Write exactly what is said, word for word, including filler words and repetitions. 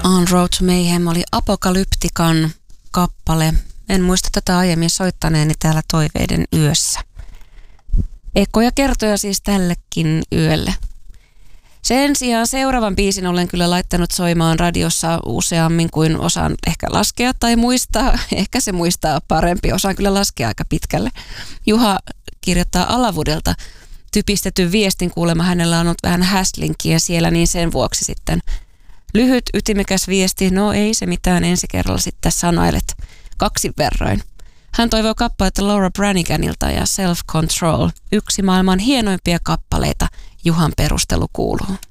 On Road to Mayhem oli Apokalyptikan kappale. En muista tätä aiemmin soittaneeni täällä Toiveiden yössä. Ekoja kertoja siis tällekin yölle. Sen sijaan seuraavan biisin olen kyllä laittanut soimaan radiossa useammin kuin osaan ehkä laskea tai muistaa. Ehkä se muistaa parempi, osaan kyllä laskea aika pitkälle. Juha kirjoittaa Alavudelta typistetyn viestin, kuulemma hänellä on ollut vähän häslinkiä siellä, niin sen vuoksi sitten lyhyt, ytimekäs viesti, no ei se mitään, ensi kerralla sitten sanailet kaksi verroin. Hän toivoo kappaletta Laura Braniganilta ja Self Control, yksi maailman hienoimpia kappaleita, Juhan perustelu kuuluu.